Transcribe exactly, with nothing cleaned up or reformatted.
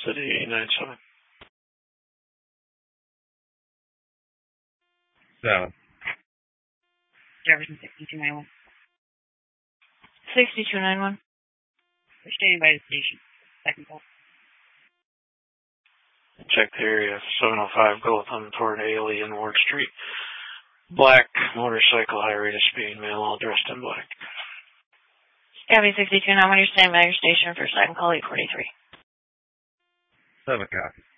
City eight nine seven. Seven. Jefferson sixty-two ninety-one. sixty-two ninety-one. Standing by the station. Second call. Check the area. seven oh five Gultham toward Haley and Ward Street. Black motorcycle, high rate of speed, male, all dressed in black. Copy sixty-two ninety-one. You're standing by your station for second call eight forty-three. Seven copy.